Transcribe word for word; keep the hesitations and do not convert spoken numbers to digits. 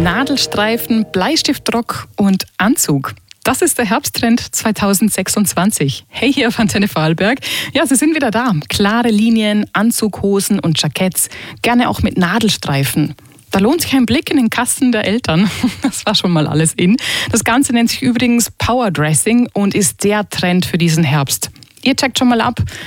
Nadelstreifen, Bleistiftrock und Anzug. Das ist der Herbsttrend zweitausendsechsundzwanzig. Hey, hier auf Antenne Vorarlberg. Ja, sie sind wieder da. Klare Linien, Anzughosen und Jacketts. Gerne auch mit Nadelstreifen. Da lohnt sich ein Blick in den Kasten der Eltern. Das war schon mal alles in. Das Ganze nennt sich übrigens Powerdressing und ist der Trend für diesen Herbst. Ihr checkt schon mal ab,